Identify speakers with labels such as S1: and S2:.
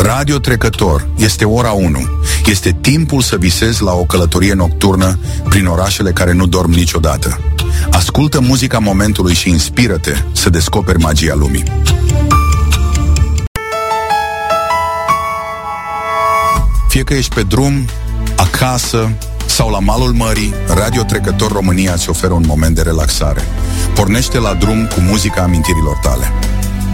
S1: Radio Trecător, este ora 1. Este timpul să visezi la o călătorie nocturnă prin orașele care nu dorm niciodată. Ascultă muzica momentului și inspiră-te să descoperi magia lumii. Fie că ești pe drum, acasă sau la malul mării, Radio Trecător România îți oferă un moment de relaxare. Pornește la drum cu muzica amintirilor tale.